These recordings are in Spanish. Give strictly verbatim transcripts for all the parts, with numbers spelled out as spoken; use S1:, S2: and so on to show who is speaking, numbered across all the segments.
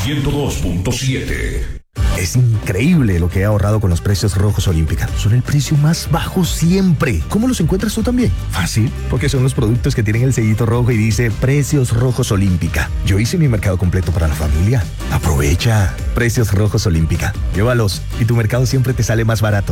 S1: ciento dos punto siete.
S2: Es increíble lo que he ahorrado con los precios rojos Olímpica. Son el precio más bajo siempre. ¿Cómo los encuentras tú también? Fácil, porque son los productos que tienen el sellito rojo y dice Precios Rojos Olímpica. Yo hice mi mercado completo para la familia. Aprovecha. Precios Rojos Olímpica. Llévalos y tu mercado siempre te sale más barato.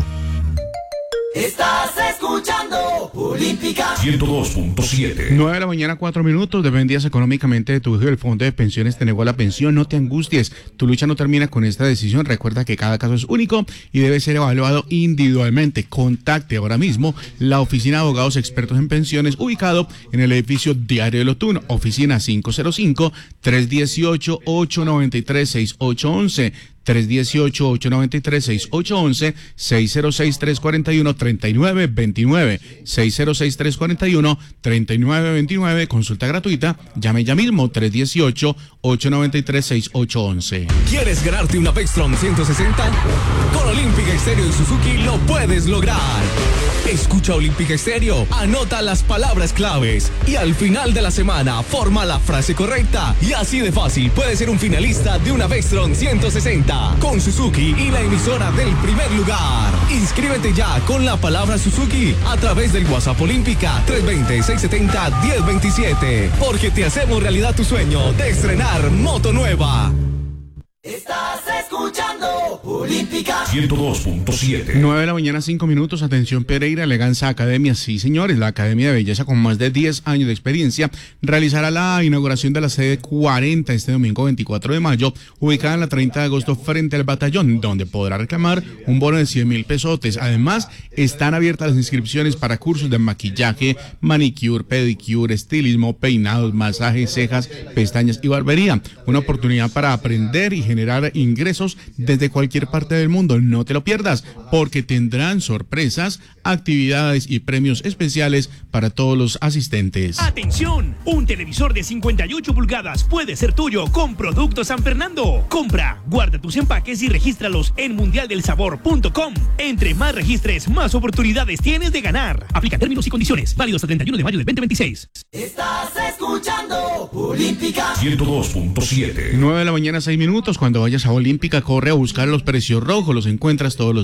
S3: Estás escuchando Olímpica
S1: ciento dos punto siete.
S4: nueve de la mañana, cuatro minutos. Dependías económicamente de tu hijo. El Fondo de Pensiones te negó la pensión. No te angusties. Tu lucha no termina con esta decisión. Recuerda que cada caso es único y debe ser evaluado individualmente. Contacte ahora mismo la Oficina de Abogados Expertos en Pensiones, ubicado en el edificio Diario de Lotún, oficina cinco cero cinco, tres uno ocho, ocho nueve tres, seis ocho uno uno. tres uno ocho, ocho nueve tres, seis ocho uno uno, seis cero seis, tres cuatro uno, tres nueve dos nueve, seis cero seis, tres cuatro uno, tres nueve dos nueve, consulta gratuita, llame ya mismo, tres uno ocho, ocho nueve tres, seis ocho uno uno.
S5: ¿Quieres ganarte una Vectron ciento sesenta? Con Olímpica Estéreo y Suzuki lo puedes lograr. Escucha Olímpica Estéreo, anota las palabras claves y al final de la semana forma la frase correcta y así de fácil puedes ser un finalista de una Vectron ciento sesenta con Suzuki y la emisora del primer lugar. Inscríbete ya con la palabra Suzuki a través del WhatsApp Olímpica tres dos cero, seis siete cero, uno cero dos siete porque te hacemos realidad tu sueño de estrenar moto nueva.
S3: Estás escuchando Olímpica
S1: ciento dos punto siete.
S4: nueve de la mañana, cinco minutos. Atención, Pereira, Eleganza Academia. Sí, señores, la Academia de Belleza con más de diez años de experiencia realizará la inauguración de la sede cuarenta este domingo veinticuatro de mayo, ubicada en la treinta de agosto frente al Batallón, donde podrá reclamar un bono de cien mil pesotes. Además, están abiertas las inscripciones para cursos de maquillaje, manicure, pedicure, estilismo, peinados, masajes, cejas, pestañas y barbería. Una oportunidad para aprender y generar ingresos desde cualquier parte del mundo. No te lo pierdas, porque tendrán sorpresas, actividades y premios especiales para todos los asistentes.
S6: ¡Atención! Un televisor de cincuenta y ocho pulgadas puede ser tuyo con Productos San Fernando. Compra, guarda tus empaques y regístralos en mundial del sabor punto com. Entre más registres, más oportunidades tienes de ganar. Aplica términos y condiciones. Válido hasta el treinta y uno de mayo del veinte veintiséis.
S3: Estás escuchando Olímpica
S1: ciento dos punto siete.
S4: nueve de la mañana, seis minutos. Cuando vayas a Olímpica, corre a buscar los precios rojos. Los encuentras todos los